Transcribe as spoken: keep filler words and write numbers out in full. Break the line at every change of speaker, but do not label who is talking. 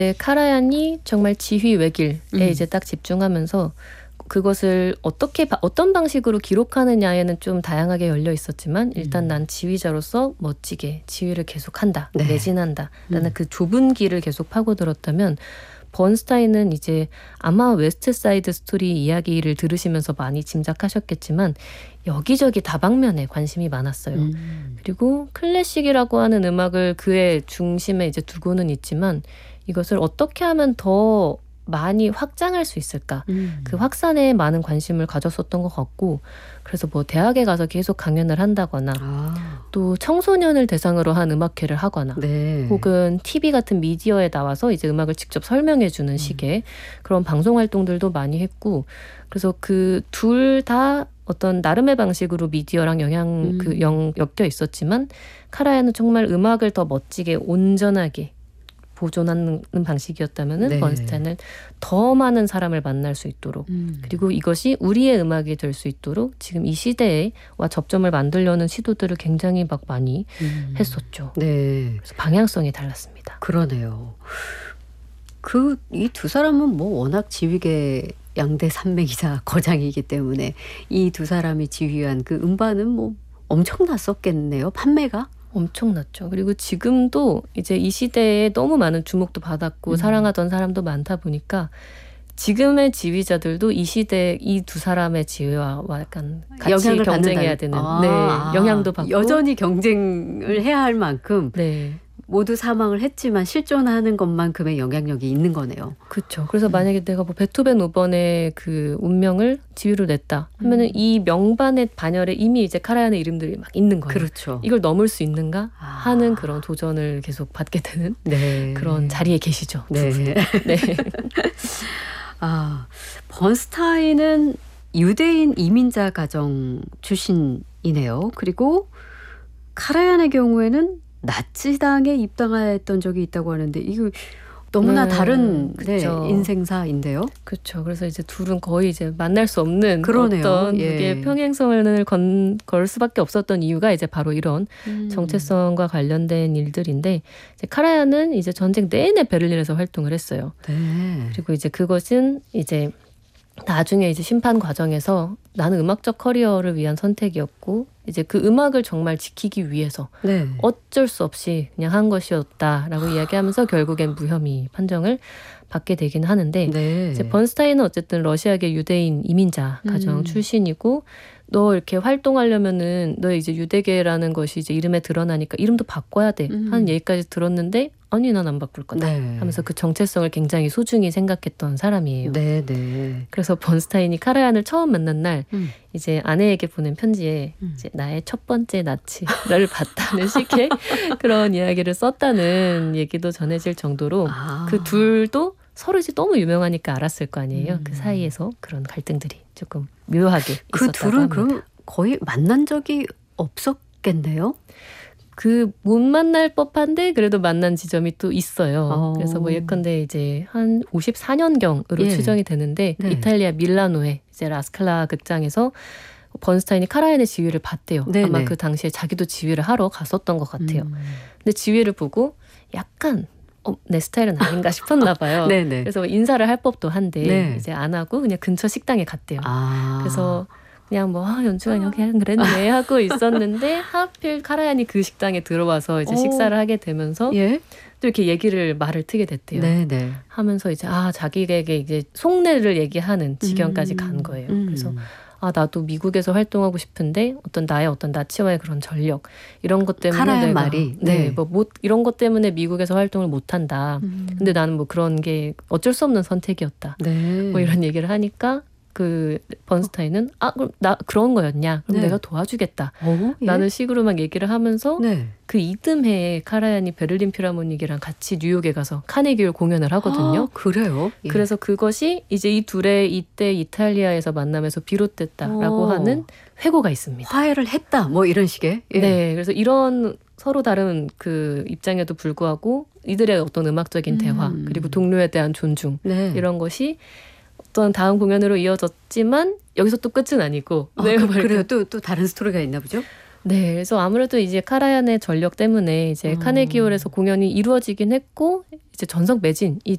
네, 카라얀이 정말 지휘 외길에
음.
이제 딱 집중하면서 그것을 어떻게 바- 어떤 방식으로 기록하느냐에는 좀 다양하게 열려 있었지만 일단
음.
난 지휘자로서 멋지게 지휘를 계속한다,
네.
매진한다. 라는
음.
그 좁은 길을 계속 파고들었다면 번스타인은 이제 아마 웨스트사이드 스토리 이야기를 들으시면서 많이 짐작하셨겠지만 여기저기 다방면에 관심이 많았어요.
음.
그리고 클래식이라고 하는 음악을 그의 중심에 이제 두고는 있지만 이것을 어떻게 하면 더 많이 확장할 수 있을까?
음.
그 확산에 많은 관심을 가졌었던 것 같고 그래서 뭐 대학에 가서 계속 강연을 한다거나
아.
또 청소년을 대상으로 한 음악회를 하거나
네.
혹은 티비 같은 미디어에 나와서 이제 음악을 직접 설명해 주는 식의 그런 방송 활동들도 많이 했고 그래서 그 둘 다 어떤 나름의 방식으로 미디어랑 영향
음.
그 영, 엮여 있었지만 카라얀은 정말 음악을 더 멋지게 온전하게 보존하는 방식이었다면은
네.
번스타인은 더 많은 사람을 만날 수 있도록
음.
그리고 이것이 우리의 음악이 될 수 있도록 지금 이 시대와 접점을 만들려는 시도들을 굉장히 막 많이
음.
했었죠.
네.
그래서 방향성이 달랐습니다.
그러네요. 그 이 두 사람은 뭐 워낙 지휘계 양대 산맥이자 거장이기 때문에 이 두 사람이 지휘한 그 음반은 뭐 엄청났었겠네요. 판매가.
엄청났죠. 그리고 지금도 이제 이 시대에 너무 많은 주목도 받았고
음.
사랑하던 사람도 많다 보니까 지금의 지휘자들도 이 시대 이 두 사람의 지휘와 약간 같이
영향을
경쟁해야
받는다는-
되는
아,
네,
아.
영향도 받고
여전히 경쟁을 해야 할 만큼
네.
모두 사망을 했지만 실존하는 것만큼의 영향력이 있는 거네요.
그렇죠. 그래서
음.
만약에 내가 뭐 베토벤 오 번의 그 운명을 지휘로 냈다 하면은
음.
이 명반의 반열에 이미 이제 카라얀의 이름들이 막 있는 거예요.
그렇죠.
이걸 넘을 수 있는가
아.
하는 그런 도전을 계속 받게 되는
네.
그런 자리에 계시죠. 두
네.
분이. 네.
아, 번스타인은 유대인 이민자 가정 출신이네요. 그리고 카라얀의 경우에는 나치당에 입당했던 적이 있다고 하는데 이거 너무나
네,
다른 네,
그쵸.
인생사인데요.
그렇죠. 그래서 이제 둘은 거의 이제 만날 수 없는
그러네요.
어떤
예.
그게 평행선을 건, 걸 수밖에 없었던 이유가 이제 바로 이런
음.
정체성과 관련된 일들인데 이제 카라얀은 이제 전쟁 내내 베를린에서 활동을 했어요.
네.
그리고 이제 그것은 이제 나중에 이제 심판 과정에서 나는 음악적 커리어를 위한 선택이었고 이제 그 음악을 정말 지키기 위해서
네.
어쩔 수 없이 그냥 한 것이었다라고 이야기하면서 결국엔 무혐의 판정을 받게 되긴 하는데
네.
이제 번스타인은 어쨌든 러시아계 유대인 이민자 가정
음.
출신이고 너 이렇게 활동하려면은 너 이제 유대계라는 것이 이제 이름에 드러나니까 이름도 바꿔야 돼
음.
하는 얘기까지 들었는데 아니 난 안 바꿀 거다
네.
하면서 그 정체성을 굉장히 소중히 생각했던 사람이에요.
네, 네.
그래서 번스타인이 카라얀을 처음 만난 날
음.
이제 아내에게 보낸 편지에
음.
이제 나의 첫 번째 나치를 봤다는 식의 그런 이야기를 썼다는 얘기도 전해질 정도로
아.
그 둘도 서로 이제 너무 유명하니까 알았을 거 아니에요.
음.
그 사이에서 그런 갈등들이 조금 묘하게
그
있었다고
둘은
합니다.
그럼 거의 만난 적이 없었겠네요.
그 못 만날 법한데 그래도 만난 지점이 또 있어요.
어.
그래서 뭐 예컨대 이제 한 오십사 년경으로
예.
추정이 되는데
네.
이탈리아 밀라노에 이제 라스칼라 극장에서 번스타인이 카라얀의 지휘를 봤대요.
네네.
아마 그 당시에 자기도 지휘를 하러 갔었던 것 같아요.
음.
근데 지휘를 보고 약간 어, 내 스타일은 아닌가 싶었나 봐요.
네네.
그래서 인사를 할 법도 한데
네.
이제 안 하고 그냥 근처 식당에 갔대요.
아.
그래서 그냥 뭐 아, 연주가 여기 그냥 그랬네 하고 있었는데 하필 카라얀이 그 식당에 들어와서 이제
오.
식사를 하게 되면서
예.
또 이렇게 얘기를 말을 트게 됐대요.
네네.
하면서 이제 아 자기에게 이제 속내를 얘기하는 지경까지
음.
간 거예요.
음.
그래서 아 나도 미국에서 활동하고 싶은데 어떤 나의 어떤 나치와의 그런 전력 이런 것 때문에
카라얀
내가
말이, 네.
네, 뭐 못 이런 것 때문에 미국에서 활동을 못 한다.
음.
근데 나는 뭐 그런 게 어쩔 수 없는 선택이었다.
네.
뭐 이런 얘기를 하니까 그 번스타인은 아 그럼 나 그런 거였냐? 그럼
네.
내가 도와주겠다.
어, 예?
라는 식으로 막 얘기를 하면서
네.
그 이듬해에 카라얀이 베를린 필하모닉이랑 같이 뉴욕에 가서 카네기홀 공연을 하거든요.
아, 그래요? 예.
그래서 그것이 이제 이 둘의 이때 이탈리아에서 만남에서 비롯됐다라고
어.
하는 회고가 있습니다.
화해를 했다. 뭐 이런 식의. 예.
네, 그래서 이런 서로 다른 그 입장에도 불구하고 이들의 어떤 음악적인 대화
음.
그리고 동료에 대한 존중
네.
이런 것이 어떤 다음 공연으로 이어졌지만 여기서 또 끝은 아니고
아,
네,
그,
뭐 이렇게
그래요. 또, 또 다른 스토리가 있나 보죠?
네, 그래서 아무래도 이제 카라얀의 전력 때문에 이제
음.
카네기홀에서 공연이 이루어지긴 했고 이제 전석 매진 이